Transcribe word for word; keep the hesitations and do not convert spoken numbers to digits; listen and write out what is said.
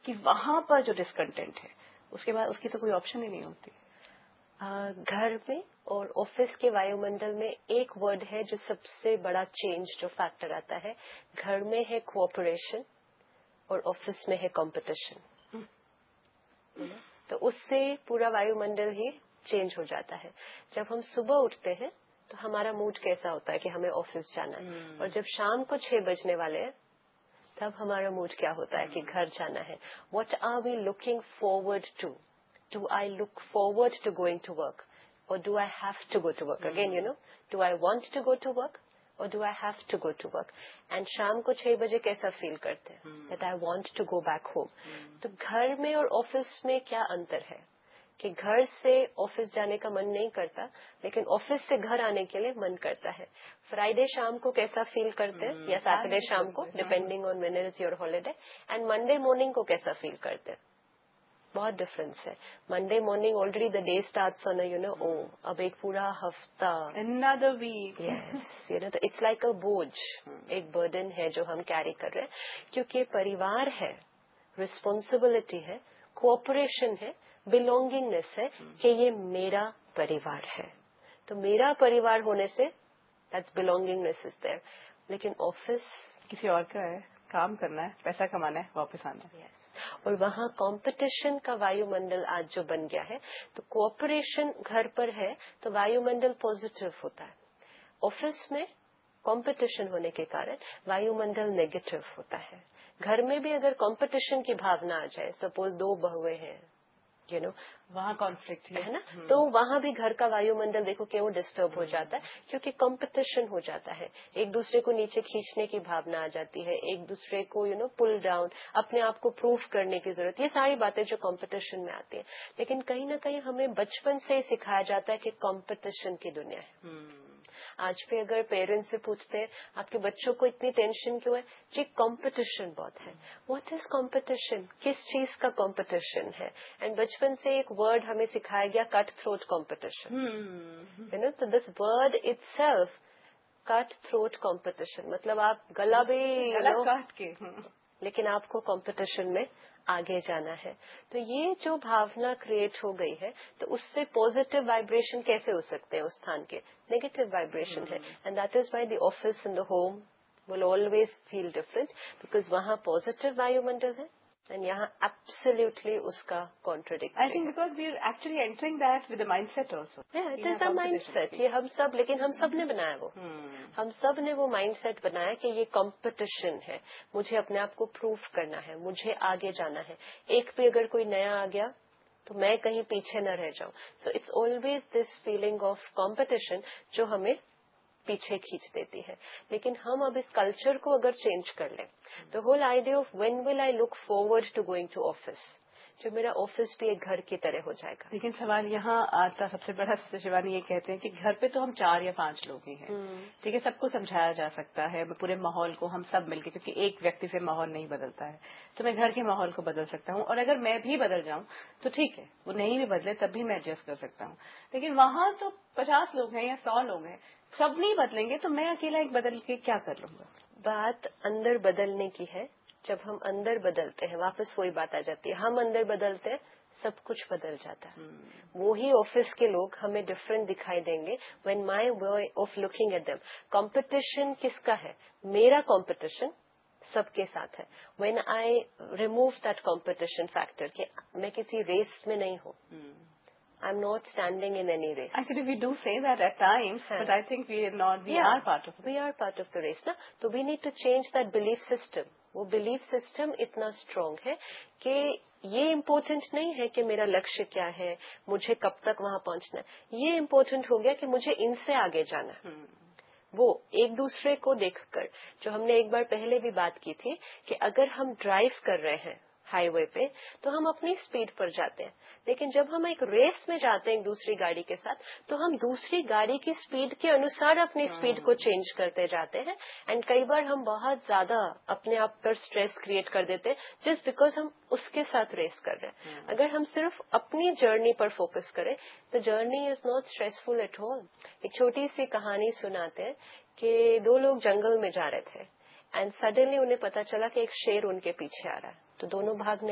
کہ وہاں پر جو ڈسکنٹینٹ ہے اس کے بعد اس کی تو کوئی آپشن ہی نہیں ہوتی؟ گھر میں اور آفس کے وایو منڈل میں ایک ورڈ ہے جو سب سے بڑا چینج جو فیکٹر آتا ہے. گھر میں ہے کوآپریشن اور آفس میں ہے کمپٹیشن. تو اس سے پورا وایو منڈل ہی چینج ہو جاتا ہے. جب ہم صبح اٹھتے ہیں تو ہمارا موڈ کیسا ہوتا ہے کہ ہمیں آفس جانا ہے, اور جب شام کو چھ بجنے والے ہیں تب ہمارا موڈ کیا ہوتا ہے کہ گھر جانا ہے. What are we looking forward to? Do I look forward to going to work اور do I have to go to work again? You know, do I want to go to work اور do I have to go to work? And شام کو چھ بجے کیسا فیل کرتے ہیں that I want to go back home. تو گھر میں اور آفس میں کیا انتر ہے کہ گھر سے آفس جانے کا من نہیں کرتا, لیکن آفس سے گھر آنے کے لیے من کرتا ہے. فرائیڈے شام کو کیسا فیل کرتے ہیں, یا سیٹرڈے شام کو, depending on when is your holiday, and Monday morning کو کیسا فیل کرتے ہیں. بہت ڈفرینس ہے. Monday morning already the day starts on you know, او اب ایک پورا ہفتہ, another week. Yes you know, تو اٹس لائک اے بوجھ, ایک برڈن ہے جو ہم کیری کر رہے ہیں, کیونکہ پریوار ہے, رسپانسبلٹی ہے, کوآپریشن ہے, بلونگنگنیس ہے کہ یہ میرا پریوار ہے. تو میرا پریوار ہونے سے دیٹس بلونگنگنیس از دیئر. لیکن آفس کسی اور کا ہے, کام کرنا ہے, پیسہ کمانا ہے, واپس آنا ہے. yes. اور وہاں کمپٹیشن کا وایو منڈل آج جو بن گیا ہے, تو کوآپریشن گھر پر ہے تو وایو منڈل پازیٹیو ہوتا ہے. آفس میں کمپٹیشن ہونے کے کارن وایو منڈل نیگیٹو ہوتا ہے. گھر میں بھی اگر کمپٹیشن کی بھاونا آ جائے, سپوز دو بہویں ہیں, یو نو, وہاں کانفلکٹ ہے نا, تو وہاں بھی گھر کا وایو منڈل دیکھو کہ وہ ڈسٹرب ہو جاتا ہے, کیونکہ کمپٹیشن ہو جاتا ہے. ایک دوسرے کو نیچے کھینچنے کی بھاونا آ جاتی ہے, ایک دوسرے کو یو نو پل ڈاؤن, اپنے آپ کو پروف کرنے کی ضرورت, یہ ساری باتیں جو کمپٹیشن میں آتی ہیں. لیکن کہیں نہ کہیں ہمیں بچپن سے ہی سکھایا جاتا ہے کہ کمپٹیشن کی دنیا ہے. آج بھی اگر پیرنٹس سے پوچھتے ہیں آپ کے بچوں کو اتنی ٹینشن کیوں ہے, جی کمپٹیشن بہت ہے. واٹ از کمپٹیشن, کس چیز کا کمپٹیشن ہے؟ اینڈ بچپن سے ایک ورڈ ہمیں سکھایا گیا, cut throat competition. You know, تو this word it self, cut throat competition, مطلب آپ گلا بھی کاٹ کے, لیکن آپ کو کمپٹیشن میں آگے جانا ہے. تو یہ جو بھاونا کریٹ ہو گئی ہے, تو اس سے پازیٹیو وائبریشن کیسے ہو سکتے ہیں اس تھان کے؟ نیگیٹو وائبریشن ہے. And that is why the office and the home will always feel different, because وہاں پازیٹیو وایو منڈل ہے اینڈ یہاں ایبسلیوٹلی اس کا contradictory. I think because we are actually entering that with a mindset also. Yeah, it is a mindset. یہ ہم سب, لیکن ہم سب نے بنایا وہ, ہم سب نے وہ مائنڈ سیٹ بنایا کہ یہ کمپٹیشن ہے, مجھے اپنے آپ کو پروف کرنا ہے, مجھے آگے جانا ہے. ایک بھی اگر کوئی نیا آ گیا تو میں کہیں پیچھے نہ رہ جاؤں. So it's always this feeling of competition جو ہمیں پیچھے کھینچ دیتی ہے. لیکن ہم اب اس کلچر کو اگر چینج کر لیں, تو whole idea of when will I look forward to going to office, جو میرا آفس بھی ایک گھر کی طرح ہو جائے گا. لیکن سوال یہاں آتا سب سے بڑا, شیوانی یہ کہتے ہیں کہ گھر پہ تو ہم چار یا پانچ لوگ ہی ہیں, ٹھیک ہے, سب کو سمجھایا جا سکتا ہے, پورے ماحول کو ہم سب مل کے, کیونکہ ایک ویکتی سے ماحول نہیں بدلتا ہے, تو میں گھر کے ماحول کو بدل سکتا ہوں, اور اگر میں بھی بدل جاؤں تو ٹھیک ہے, وہ نہیں بھی بدلے تب بھی میں ایڈجسٹ کر سکتا ہوں. لیکن وہاں تو پچاس لوگ ہیں یا سو لوگ ہیں, سب نہیں بدلیں گے تو میں اکیلا ایک بدل کے کیا کر لوں گا؟ بات اندر بدلنے کی ہے. جب ہم اندر بدلتے ہیں, واپس وہی بات آ جاتی ہے, ہم اندر بدلتے ہیں سب کچھ بدل جاتا ہے. وہی آفس کے لوگ ہمیں ڈفرینٹ دکھائی دیں گے when my way of looking at them. Competition کس کا ہے؟ میرا کمپٹیشن سب کے ساتھ ہے. When I remove that competition factor, کہ میں کسی ریس میں نہیں ہوں, I'm not standing in any race. Actually, we do say that at times, but I think we are not. We yeah, are part of it. We are part of the race, na? So we need to change that belief system. وہ belief system اتنا strong ہے کہ یہ important نہیں ہے کہ میرا لکشیہ کیا ہے, مجھے کب تک وہاں پہنچنا ہے. یہ امپورٹنٹ ہو گیا کہ مجھے ان سے آگے جانا ہے. وہ ایک دوسرے کو دیکھ کر, جو ہم نے ایک بار پہلے بھی بات کی تھی, کہ اگر ہم ڈرائیو کر رہے ہیں ہائی وے پہ تو ہم اپنی اسپیڈ پر جاتے ہیں, لیکن جب ہم ایک ریس میں جاتے ہیں ایک دوسری گاڑی کے ساتھ, تو ہم دوسری گاڑی کی اسپیڈ کے انوسار اپنی اسپیڈ کو چینج کرتے جاتے ہیں. اینڈ کئی بار ہم بہت زیادہ اپنے آپ پر اسٹریس کریٹ کر دیتے ہیں جسٹ بیکاز ہم اس کے ساتھ ریس کر رہے ہیں. اگر ہم صرف اپنی جرنی پر فوکس کریں تو journey is not stressful at all. ایک چھوٹی سی کہانی سناتے ہیں کہ دو لوگ جنگل میں جا رہے تھے اینڈ سڈنلی انہیں پتا چلا کہ ایک شیر ان کے پیچھے آ رہا ہے, تو دونوں بھاگنے